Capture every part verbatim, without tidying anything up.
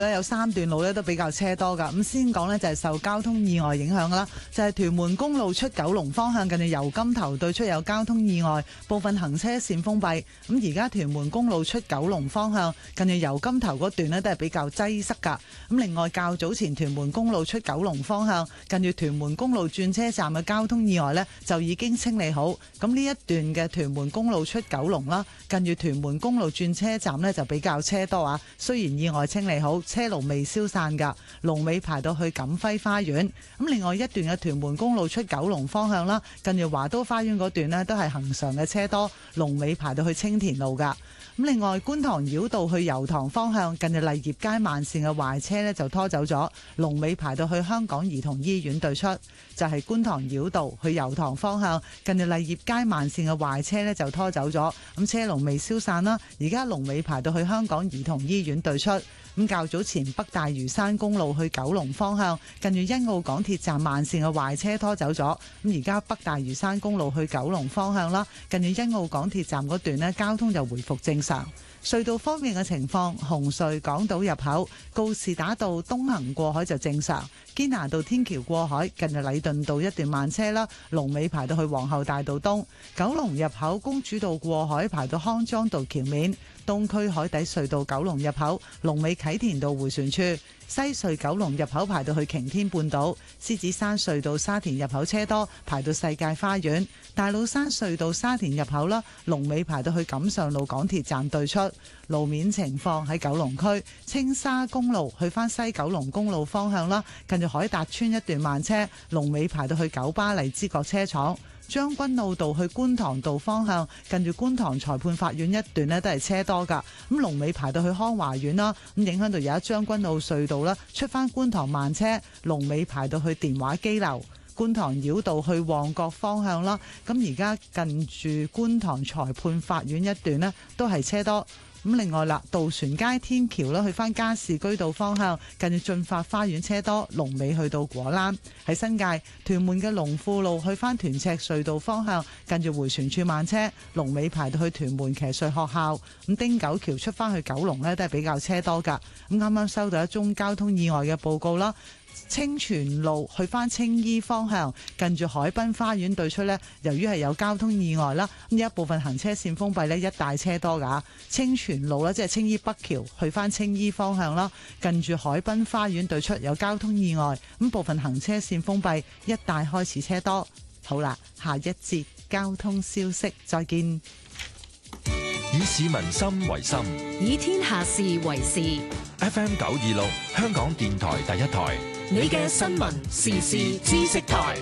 有三段路咧都比較車多噶，咁先講呢，就係受交通意外影響啦，就係屯門公路出九龍方向近住油金頭對出有交通意外，部分行車線封閉。咁而家屯門公路出九龍方向近住油金頭嗰段呢，都係比較擠塞噶。咁另外較早前屯門公路出九龍方向近住屯門公路轉車站嘅交通意外呢，就已經清理好。咁呢一段嘅屯門公路出九龍啦，近住屯門公路轉車站呢，就比較車多啊。雖然意外清理好，車龍未消散㗎，龍尾排到去錦輝花園。咁另外一段嘅屯門公路出九龍方向啦，近住華都花園嗰段呢，都係恆常嘅車多，龍尾排到去青田路㗎。咁另外觀塘繞道去油塘方向近住麗業街慢線嘅壞車呢，就拖走咗，龍尾排到去香港兒童醫院對出。就係觀塘繞道去油塘方向近住麗業街慢線嘅壞車呢，就拖走咗，咁車龍未消散啦，而家龍尾排到去香港兒童醫院對出。咁較早前北大嶼山公路去九龍方向近住欣澳港鐵站慢線嘅壞車拖走咗，咁而家北大嶼山公路去九龍方向啦，近住欣澳港鐵站嗰段呢，交通就回復正常。隧道方面嘅情況，紅隧港島入口告士打道東行過海就正常，堅拿道天橋過海近住禮頓道一段慢車啦，龍尾排到去皇后大道東。九龍入口公主道過海排到康莊道橋面，東區海底隧道九龍入口龍尾啟田道迴旋處，西隧九龍入口排到去擎天半島，獅子山隧道沙田入口車多排到世界花園，大老山隧道沙田入口啦，龍尾排到去錦上路港鐵站對出。路面情況喺九龍區青沙公路去返西九龍公路方向啦，近住海達村一段慢車，龍尾排到去九巴荔枝角車廠。將軍澳道去觀塘道方向近住觀塘裁判法院一段呢，都係車多噶，咁龍尾排到去康華苑啦，咁影響到而家將軍澳隧道啦，出返觀塘慢車，龍尾排到去電話機樓。觀塘繞道去旺角方向啦，咁而家近住觀塘裁判法院一段呢，都係車多。咁另外啦，渡船街天橋啦，去返加士居道方向近住駿發花園車多，龍尾去到果欄。喺新界屯門嘅龍富路去返屯赤隧道方向近住迴旋處慢車，龍尾排到去屯門騎術學校。咁汀九橋出返去九龍呢，都係比較車多㗎。咁啱啱收到一宗交通意外嘅報告啦。清泉路去返青衣方向近住海濱花園對出呢，由於係有交通意外啦，咁有一部分行車線封閉呢，一帶車多㗎。清泉路呢，即係青衣北橋去返青衣方向啦，近住海濱花園對出有交通意外，咁部分行車線封閉，一帶開始車多。好啦，下一節交通消息再見。 以市民心為心， 以天下事為事。 F M 九二六香港電台第一台， 你嘅新聞時事知識台。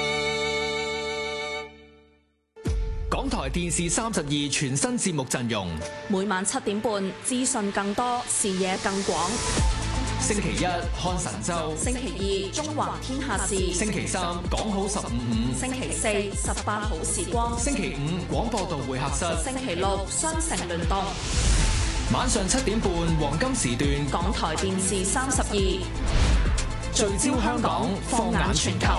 港台電視三十二全新節目陣容， 每晚七點半，資訊更多，視野更廣。 星期一看神州， 星期二中華天下事， 星期三講好十五五， 星期四十八好時光， 星期五廣播道會客室， 星期六雙城聯動。 晚上七點半黃金時段， 港台電視三十二聚焦香港，放眼全球。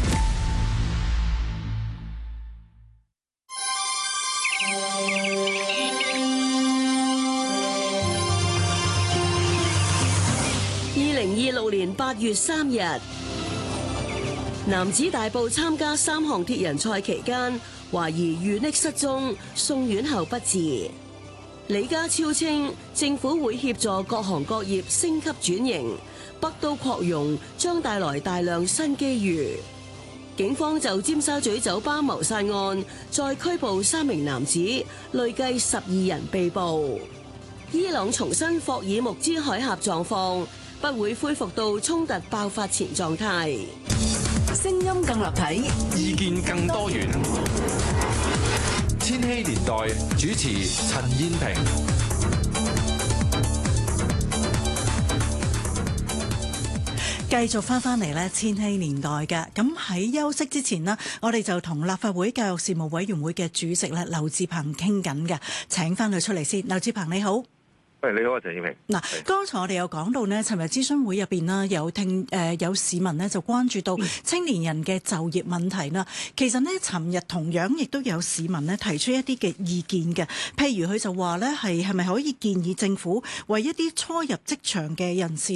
二零二六年八月三日，男子大埔參加三項鐵人賽期間，懷疑遇溺失蹤，送院後不治。李家超稱，政府會協助各行各業升級轉型，北都擴容將帶來大量新機遇。警方就尖沙咀酒吧謀殺案再拘捕三名男子，累計十二人被捕。伊朗重申霍爾木茲海峽狀況不會恢復到衝突爆發前狀態。 聲音更立體， 意見更多元。千禧年代主持陳燕萍。 繼續翻翻嚟咧，千禧年代嘅。咁喺休息之前呢，我哋就同立法會教育事務委員會嘅主席咧劉智鵬傾緊嘅，請翻佢出嚟先。劉智鵬你好。 喂，你好啊，陳燕平。 嗱，剛才我哋有講到呢，尋日諮詢會入邊啦，有聽誒、呃、有市民呢就關注到青年人嘅就業問題啦。其實呢，尋日同樣亦都有市民呢提出一啲嘅意見嘅，譬如佢就話呢係係咪可以建議政府為一啲初入職場嘅人士